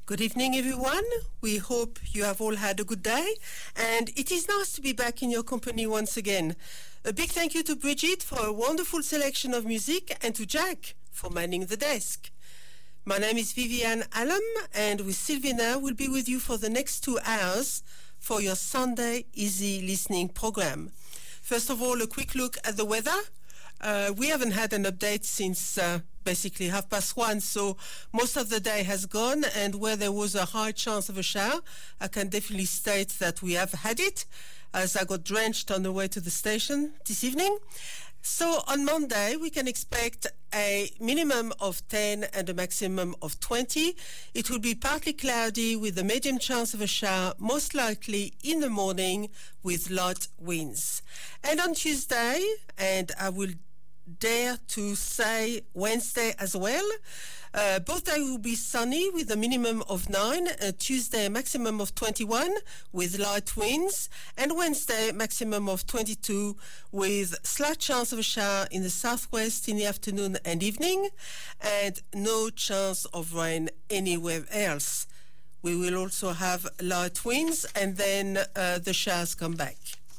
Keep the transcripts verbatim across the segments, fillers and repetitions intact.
Good evening, everyone. We hope you have all had a good day, and it is nice to be back in your company once again. A big thank you to Bridget for a wonderful selection of music and to Jack for manning the desk. My name is Viviane Allam, and with Sylvina, we'll be with you for the next two hours for your Sunday Easy Listening program. First of all, a quick look at the weather. Uh, we haven't had an update since uh, basically half past one, so most of the day has gone, and where there was a high chance of a shower, I can definitely state that we have had it, as I got drenched on the way to the station this evening. So on Monday, we can expect a minimum of ten and a maximum of twenty. It will be partly cloudy with a medium chance of a shower, most likely in the morning with light winds. And on Tuesday, and I will dare to say Wednesday as well, uh, both days will be sunny with a minimum of nine, uh, Tuesday a maximum of twenty-one with light winds, and Wednesday maximum of twenty-two with slight chance of a shower in the southwest in the afternoon and evening, and no chance of rain anywhere else. We will also have light winds, and then uh, the showers come back.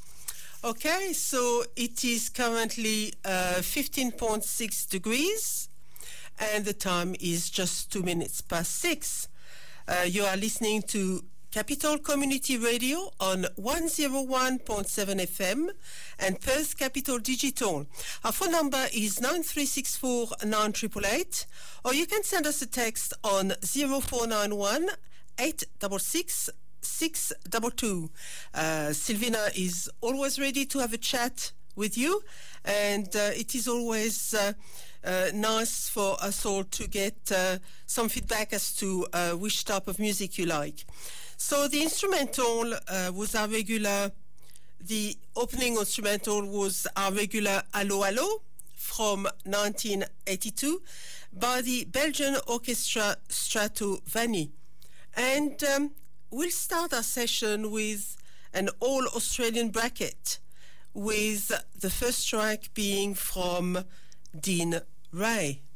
Okay, so it is currently uh, fifteen point six degrees, and the time is just two minutes past six. Uh, you are listening to Capital Community Radio on one oh one point seven F M and Perth Capital Digital. Our phone number is nine three six four nine eight eight eight, or you can send us a text on zero four nine one eight six six six two two. Uh, Sylvina is always ready to have a chat with you, and uh, it is always uh, uh, nice for us all to get uh, some feedback as to uh, which type of music you like. So the instrumental uh, was our regular, the opening instrumental was our regular Allo Allo from nineteen eighty-two by the Belgian orchestra Stratovani. And um, we'll start our session with an all-Australian bracket, with the first track being from Dean Ray.